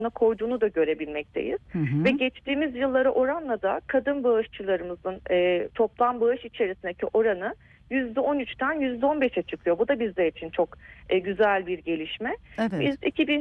koyduğunu da görebilmekteyiz. Hı hı. Ve geçtiğimiz yıllara oranla da kadın bağışçılarımızın toplam bağış içerisindeki oranı %13'ten %15'e çıkıyor. Bu da bizler için çok güzel bir gelişme. Evet. Biz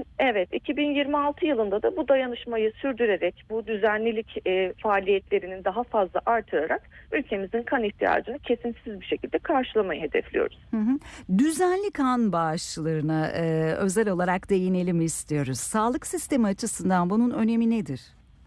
2026 yılında da bu dayanışmayı sürdürerek, bu düzenlilik faaliyetlerinin daha fazla artırarak ülkemizin kan ihtiyacını kesintisiz bir şekilde karşılamayı hedefliyoruz. Hı hı. Düzenli kan bağışçılarına özel olarak değinelim istiyoruz. Sağlık sistemi açısından bunun önemi nedir?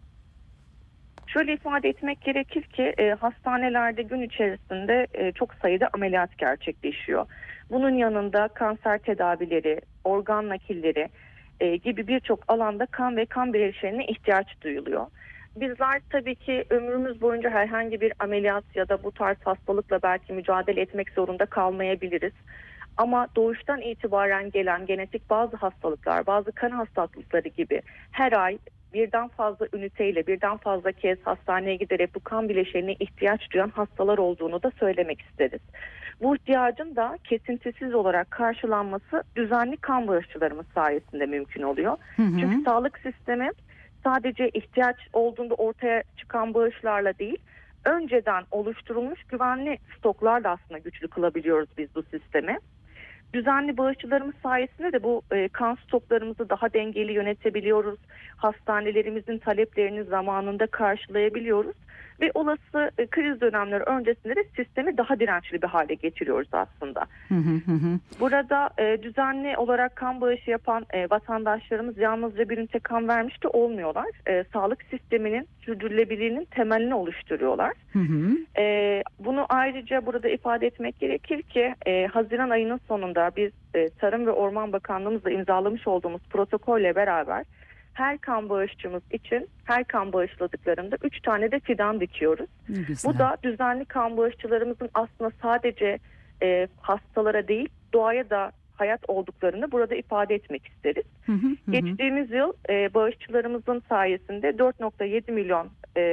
Şöyle ifade etmek gerekir ki hastanelerde gün içerisinde çok sayıda ameliyat gerçekleşiyor. Bunun yanında kanser tedavileri, organ nakilleri gibi birçok alanda kan ve kan bileşenine ihtiyaç duyuluyor. Bizler tabii ki ömrümüz boyunca herhangi bir ameliyat ya da bu tarz hastalıkla belki mücadele etmek zorunda kalmayabiliriz. Ama doğuştan itibaren gelen genetik bazı hastalıklar, bazı kan hastalıkları gibi her ay birden fazla üniteyle birden fazla kez hastaneye giderek bu kan bileşenine ihtiyaç duyan hastalar olduğunu da söylemek isteriz. Bu ihtiyacın da kesintisiz olarak karşılanması düzenli kan bağışçılarımız sayesinde mümkün oluyor. Hı hı. Çünkü sağlık sistemi sadece ihtiyaç olduğunda ortaya çıkan bağışlarla değil, önceden oluşturulmuş güvenli stoklarla aslında güçlü kılabiliyoruz biz bu sistemi. Düzenli bağışçılarımız sayesinde de bu kan stoklarımızı daha dengeli yönetebiliyoruz. Hastanelerimizin taleplerini zamanında karşılayabiliyoruz. Ve olası kriz dönemleri öncesinde de sistemi daha dirençli bir hale getiriyoruz aslında. Hı hı hı. Burada düzenli olarak kan bağışı yapan vatandaşlarımız yalnızca bir ünite kan vermiş de olmuyorlar. Sağlık sisteminin sürdürülebilirliğinin temelini oluşturuyorlar. Hı hı. Bunu ayrıca burada ifade etmek gerekir ki Haziran ayının sonunda biz Tarım ve Orman Bakanlığımızla imzalamış olduğumuz protokolle beraber her kan bağışçımız için her kan bağışladıklarında 3 tane de fidan dikiyoruz. Ne güzel. Bu da düzenli kan bağışçılarımızın aslında sadece hastalara değil doğaya da hayat olduklarını burada ifade etmek isteriz. Hı hı hı. Geçtiğimiz yıl bağışçılarımızın sayesinde 4,7 milyon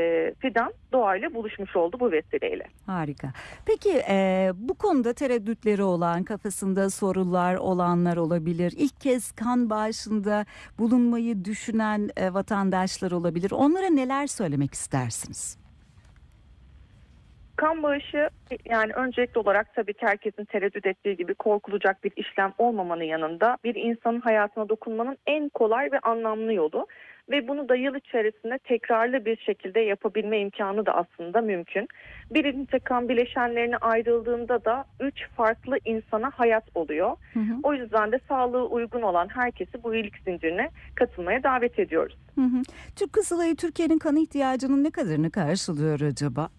fidan doğayla buluşmuş oldu bu vesileyle. Harika. Peki bu konuda tereddütleri olan, kafasında sorular olanlar olabilir. İlk kez kan bağışında bulunmayı düşünen vatandaşlar olabilir. Onlara neler söylemek istersiniz? Kan bağışı yani öncelikli olarak tabii ki herkesin tereddüt ettiği gibi korkulacak bir işlem olmamanın yanında bir insanın hayatına dokunmanın en kolay ve anlamlı yolu. Ve bunu da yıl içerisinde tekrarlı bir şekilde yapabilme imkanı da aslında mümkün. Bir ünite kan bileşenlerine ayrıldığında da 3 farklı insana hayat oluyor. Hı hı. O yüzden de sağlığı uygun olan herkesi bu iyilik zincirine katılmaya davet ediyoruz. Hı hı. Türk Kızılayı Türkiye'nin kan ihtiyacının ne kadarını karşılıyor acaba?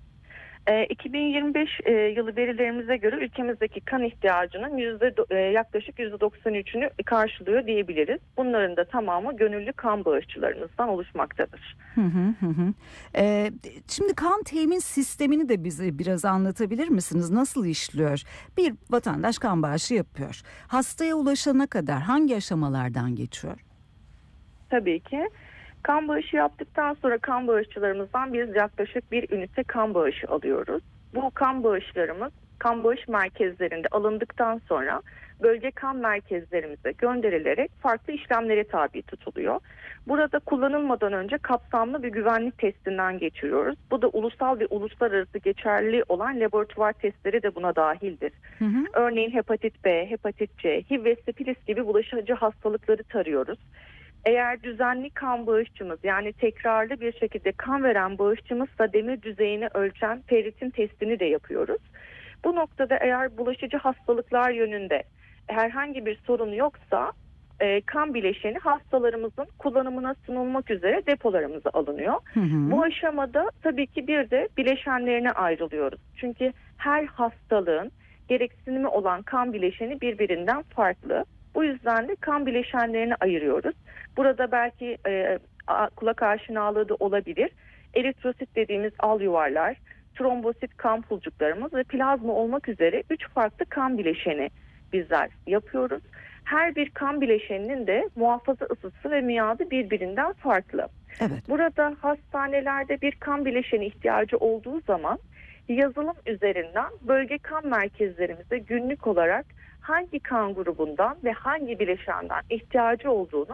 2025 yılı verilerimize göre ülkemizdeki kan ihtiyacının yaklaşık %93'ünü karşılıyor diyebiliriz. Bunların da tamamı gönüllü kan bağışçılarımızdan oluşmaktadır. Hı hı hı hı. Şimdi kan temin sistemini de bize biraz anlatabilir misiniz? Nasıl işliyor? Bir vatandaş kan bağışı yapıyor. Hastaya ulaşana kadar hangi aşamalardan geçiyor? Tabii ki. Kan bağışı yaptıktan sonra kan bağışçılarımızdan biz yaklaşık bir ünite kan bağışı alıyoruz. Bu kan bağışlarımız kan bağış merkezlerinde alındıktan sonra bölge kan merkezlerimize gönderilerek farklı işlemlere tabi tutuluyor. Burada kullanılmadan önce kapsamlı bir güvenlik testinden geçiriyoruz. Bu da ulusal ve uluslararası geçerli olan laboratuvar testleri de buna dahildir. Hı hı. Örneğin hepatit B, hepatit C, HIV ve sifilis gibi bulaşıcı hastalıkları tarıyoruz. Eğer düzenli kan bağışçımız yani tekrarlı bir şekilde kan veren bağışçımızsa demir düzeyini ölçen ferritin testini de yapıyoruz. Bu noktada eğer bulaşıcı hastalıklar yönünde herhangi bir sorun yoksa kan bileşeni hastalarımızın kullanımına sunulmak üzere depolarımıza alınıyor. Hı hı. Bu aşamada tabii ki bir de bileşenlerine ayrılıyoruz. Çünkü her hastalığın gereksinimi olan kan bileşeni birbirinden farklı. Bu yüzden de kan bileşenlerini ayırıyoruz. Burada belki kulak aşinalığı da olabilir. Eritrosit dediğimiz al yuvarlar, trombosit kan pulcuklarımız ve plazma olmak üzere 3 farklı kan bileşeni bizler yapıyoruz. Her bir kan bileşeninin de muhafaza ısısı ve miadı birbirinden farklı. Evet. Burada hastanelerde bir kan bileşeni ihtiyacı olduğu zaman yazılım üzerinden bölge kan merkezlerimize günlük olarak hangi kan grubundan ve hangi bileşenden ihtiyacı olduğunu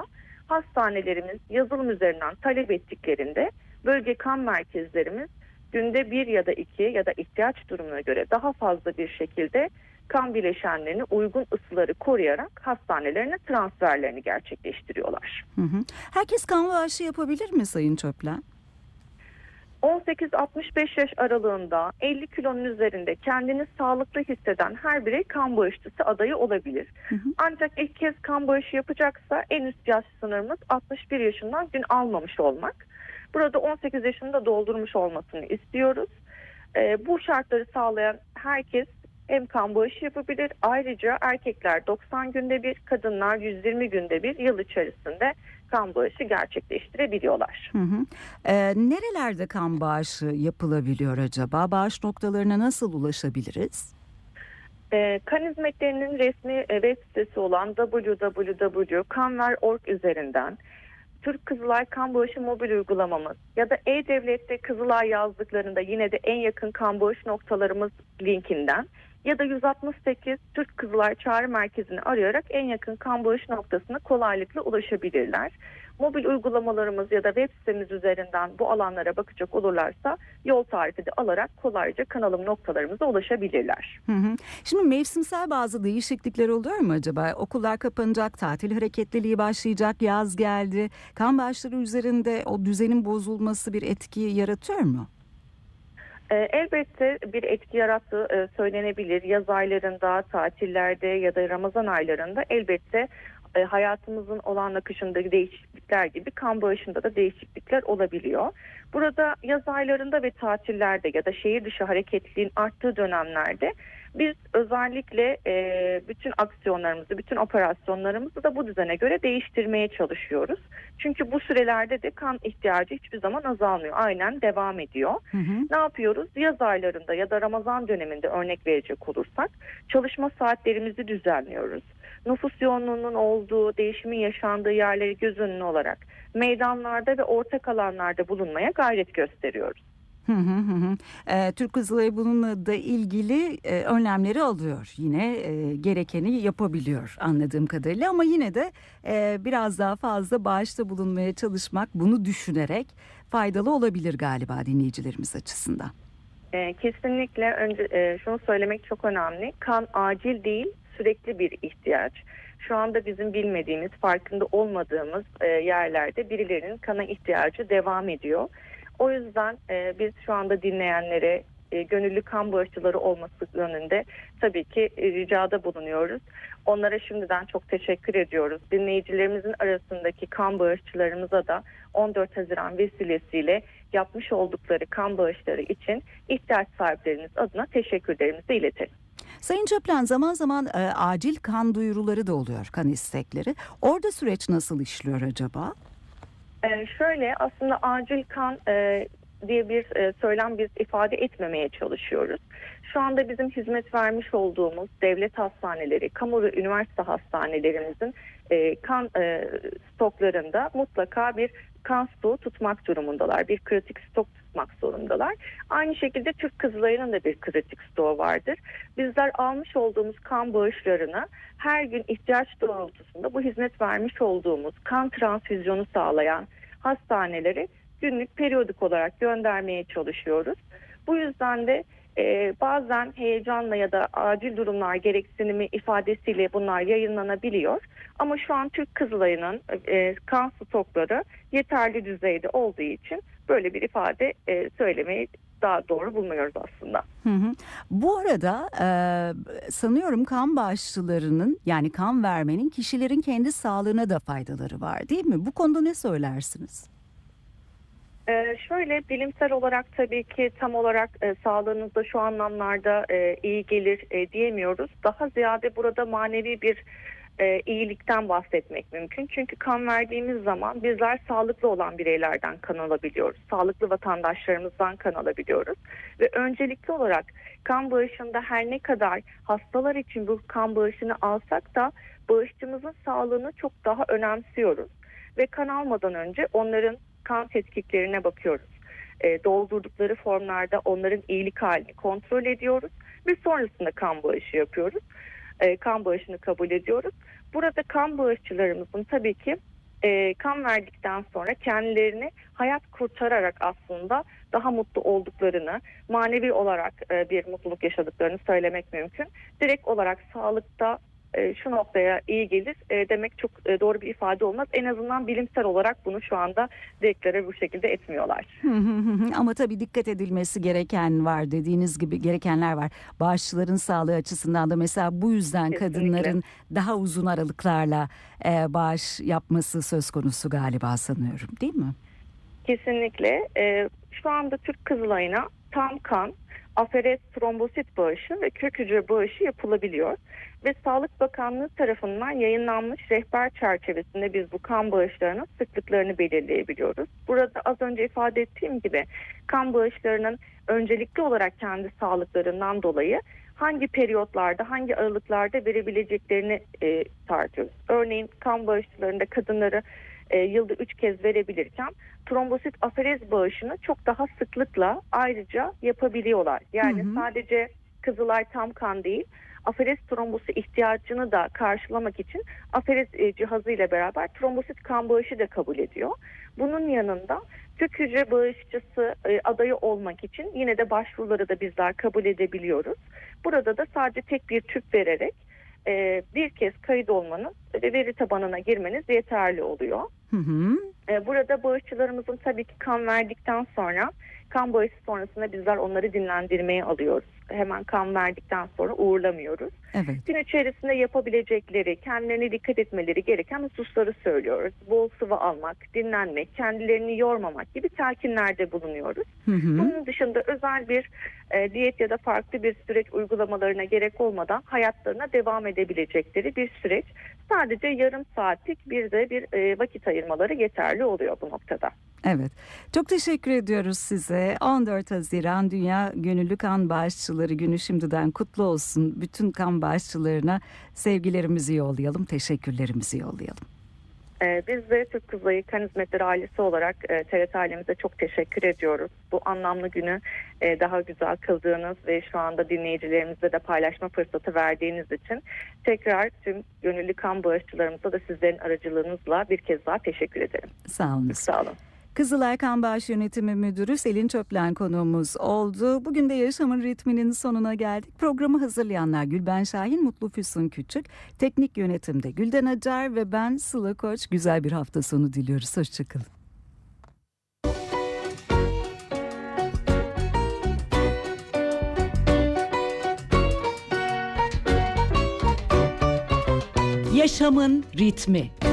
hastanelerimiz yazılım üzerinden talep ettiklerinde bölge kan merkezlerimiz günde 1 ya da 2 ya da ihtiyaç durumuna göre daha fazla bir şekilde kan bileşenlerini uygun ısıları koruyarak hastanelerine transferlerini gerçekleştiriyorlar. Hı hı. Herkes kan bağışı yapabilir mi Sayın Çöplen? 18-65 yaş aralığında 50 kilonun üzerinde kendini sağlıklı hisseden her birey kan bağışçısı adayı olabilir. Hı hı. Ancak ilk kez kan bağışı yapacaksa en üst yaş sınırımız 61 yaşından gün almamış olmak. Burada 18 yaşını da doldurmuş olmasını istiyoruz. Bu şartları sağlayan herkes hem kan bağışı yapabilir. Ayrıca erkekler 90 günde bir, kadınlar 120 günde bir yıl içerisinde kan bağışı gerçekleştirebiliyorlar. Hı hı. Nerelerde kan bağışı yapılabiliyor acaba? Bağış noktalarına nasıl ulaşabiliriz? Kan hizmetlerinin resmi web sitesi olan www.kanver.org üzerinden, Türk Kızılay Kan Bağışı mobil uygulamamız ya da E-Devlet'te Kızılay yazdıklarında yine de en yakın kan bağış noktalarımız linkinden ya da 168 Türk Kızılay Çağrı Merkezi'ni arayarak en yakın kan bağış noktasına kolaylıkla ulaşabilirler. Mobil uygulamalarımız ya da web sitemiz üzerinden bu alanlara bakacak olurlarsa yol tarifi de alarak kolayca kanalım noktalarımıza ulaşabilirler. Hı hı. Şimdi mevsimsel bazı değişiklikler oluyor mu acaba? Okullar kapanacak, tatil hareketliliği başlayacak, yaz geldi. Kan bağışları üzerinde o düzenin bozulması bir etki yaratıyor mu? Elbette bir etki yarattığı söylenebilir. Yaz aylarında, tatillerde ya da Ramazan aylarında elbette hayatımızın olağan akışındaki değişiklikler gibi kan bağışında da değişiklikler olabiliyor. Burada yaz aylarında ve tatillerde ya da şehir dışı hareketliliğin arttığı dönemlerde biz özellikle bütün aksiyonlarımızı, bütün operasyonlarımızı da bu düzene göre değiştirmeye çalışıyoruz. Çünkü bu sürelerde de kan ihtiyacı hiçbir zaman azalmıyor. Aynen devam ediyor. Hı hı. Ne yapıyoruz? Yaz aylarında ya da Ramazan döneminde örnek verecek olursak çalışma saatlerimizi düzenliyoruz. Nüfus yoğunluğunun olduğu, değişimin yaşandığı yerleri göz önüne olarak meydanlarda ve ortak alanlarda bulunmaya gayret gösteriyoruz. Hı hı hı. Türk Kızılayı bununla da ilgili önlemleri alıyor. Yine gerekeni yapabiliyor anladığım kadarıyla ama yine de biraz daha fazla bağışta bulunmaya çalışmak, bunu düşünerek faydalı olabilir galiba dinleyicilerimiz açısından. Kesinlikle önce şunu söylemek çok önemli. Kan acil değil, sürekli bir ihtiyaç. Şu anda bizim bilmediğimiz, farkında olmadığımız yerlerde birilerinin kana ihtiyacı devam ediyor. O yüzden biz şu anda dinleyenlere gönüllü kan bağışçıları olması yönünde tabii ki ricada bulunuyoruz. Onlara şimdiden çok teşekkür ediyoruz. Dinleyicilerimizin arasındaki kan bağışçılarımıza da 14 Haziran vesilesiyle yapmış oldukları kan bağışları için ihtiyaç sahipleriniz adına teşekkürlerimizi iletelim. Sayın Çöplen, zaman zaman acil kan duyuruları da oluyor, kan istekleri. Orada süreç nasıl işliyor acaba? Şöyle aslında acil kan diye bir söylem biz ifade etmemeye çalışıyoruz. Şu anda bizim hizmet vermiş olduğumuz devlet hastaneleri, kamu ve üniversite hastanelerimizin kan stoklarında mutlaka bir kan stoğu tutmak durumundalar. Bir kritik stok tutmak zorundalar. Aynı şekilde Türk Kızılayı'nın da bir kritik stoğu vardır. Bizler almış olduğumuz kan bağışlarını her gün ihtiyaç doğrultusunda bu hizmet vermiş olduğumuz kan transfüzyonu sağlayan hastanelere günlük periyodik olarak göndermeye çalışıyoruz. Bu yüzden de bazen heyecanla ya da acil durumlar gereksinimi ifadesiyle bunlar yayınlanabiliyor. Ama şu an Türk Kızılayı'nın kan stokları yeterli düzeyde olduğu için böyle bir ifade söylemeyi daha doğru bulmuyoruz aslında. Hı hı. Bu arada sanıyorum kan bağışçılarının, yani kan vermenin kişilerin kendi sağlığına da faydaları var, değil mi? Bu konuda ne söylersiniz? Şöyle bilimsel olarak tabii ki tam olarak sağlığınızda şu anlamlarda iyi gelir diyemiyoruz. Daha ziyade burada manevi bir iyilikten bahsetmek mümkün. Çünkü kan verdiğimiz zaman bizler sağlıklı olan bireylerden kan alabiliyoruz. Sağlıklı vatandaşlarımızdan kan alabiliyoruz. Ve öncelikli olarak kan bağışında her ne kadar hastalar için bu kan bağışını alsak da bağışçımızın sağlığını çok daha önemsiyoruz. Ve kan almadan önce onların kan tetkiklerine bakıyoruz. Doldurdukları formlarda onların iyilik halini kontrol ediyoruz ve sonrasında kan bağışı yapıyoruz. Kan bağışını kabul ediyoruz. Burada kan bağışçılarımızın tabii ki kan verdikten sonra kendilerini hayat kurtararak aslında daha mutlu olduklarını, manevi olarak bir mutluluk yaşadıklarını söylemek mümkün. Direkt olarak sağlıkta şu noktaya iyi gelir demek çok doğru bir ifade olmaz. En azından bilimsel olarak bunu şu anda deklare bu şekilde etmiyorlar. Ama tabii dikkat edilmesi gereken var, dediğiniz gibi gerekenler var. Bağışçıların sağlığı açısından da mesela bu yüzden Kesinlikle. kadınların daha uzun aralıklarla bağış yapması söz konusu galiba, sanıyorum, değil mi? Kesinlikle. Şu anda Türk Kızılayı'na tam kan, aferez trombosit bağışı ve kök hücre bağışı yapılabiliyor. Ve Sağlık Bakanlığı tarafından yayınlanmış rehber çerçevesinde biz bu kan bağışlarının sıklıklarını belirleyebiliyoruz. Burada az önce ifade ettiğim gibi kan bağışlarının öncelikli olarak kendi sağlıklarından dolayı hangi periyotlarda, hangi aralıklarda verebileceklerini tartıyoruz. Örneğin kan bağışçılarında kadınları yılda 3 kez verebilirken trombosit aferez bağışını çok daha sıklıkla ayrıca yapabiliyorlar. Yani sadece Kızılay tam kan değil, aferez trombosu ihtiyacını da karşılamak için aferez cihazı ile beraber trombosit kan bağışı da kabul ediyor. Bunun yanında kök hücre bağışçısı adayı olmak için yine de başvuruları da bizler kabul edebiliyoruz. Burada da sadece tek bir tüp vererek bir kez kayıt olmanız ve veri tabanına girmeniz yeterli oluyor. Burada bağışçılarımızın tabii ki kan verdikten sonra, kan bağışı sonrasında bizler onları dinlendirmeye alıyoruz. Hemen kan verdikten sonra uğurlamıyoruz. Evet. Gün içerisinde yapabilecekleri, kendilerine dikkat etmeleri gereken hususları söylüyoruz. Bol sıvı almak, dinlenmek, kendilerini yormamak gibi telkinlerde bulunuyoruz. Bunun dışında özel bir diyet ya da farklı bir süreç uygulamalarına gerek olmadan hayatlarına devam edebilecekleri bir süreç. Sadece yarım saatlik bir vakit ayırmaları yeterli oluyor bu noktada. Evet. Çok teşekkür ediyoruz size. 14 Haziran Dünya Gönüllü Kan Bağışçıları Günü şimdiden kutlu olsun. Bütün kan bağışçılarına sevgilerimizi yollayalım, teşekkürlerimizi yollayalım. Biz de Türk Kızılayı Kan Hizmetleri ailesi olarak TRT ailemize çok teşekkür ediyoruz. Bu anlamlı günü daha güzel kıldığınız ve şu anda dinleyicilerimizle de paylaşma fırsatı verdiğiniz için tekrar tüm gönüllü kan bağışçılarımıza da sizlerin aracılığınızla bir kez daha teşekkür ederim. Sağ olun. Sağ olun. Kızılay Kan Bağış Yönetimi Müdürü Selin Çöplen konuğumuz oldu. Bugün de Yaşamın Ritminin sonuna geldik. Programı hazırlayanlar Gülben Şahin, Mutlu Füsun Küçük, teknik yönetimde Gülden Acar ve ben Sıla Koç. Güzel bir hafta sonu diliyoruz. Hoşçakalın. Yaşamın ritmi.